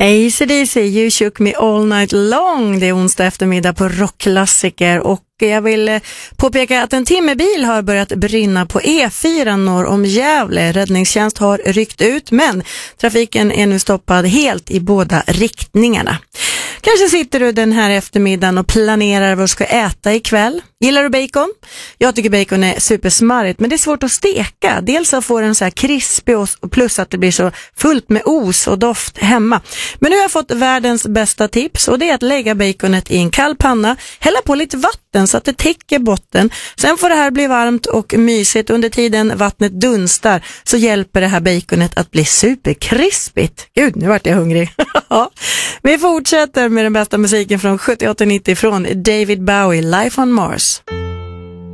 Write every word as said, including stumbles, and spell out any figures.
A C D C, You Shook Me All Night Long. Det är onsdag eftermiddag på Rockklassiker och jag vill påpeka att en timmerbil har börjat brinna på E fyra norr om Gävle. Räddningstjänst har ryckt ut, men trafiken är nu stoppad helt i båda riktningarna. Kanske sitter du den här eftermiddagen och planerar vad du ska äta ikväll. Gillar du bacon? Jag tycker bacon är supersmarrigt, men det är svårt att steka. Dels så får den så här krispig och plus att det blir så fullt med os och doft hemma. Men nu har jag fått världens bästa tips och det är att lägga baconet i en kall panna, hälla på lite vatten så att det täcker botten. Sen får det här bli varmt och mysigt. Under tiden vattnet dunstar så hjälper det här baconet att bli superkrispigt. Gud, nu vart jag hungrig. Vi fortsätter med den bästa musiken från sjuttioåtta nittio från David Bowie, Life on Mars.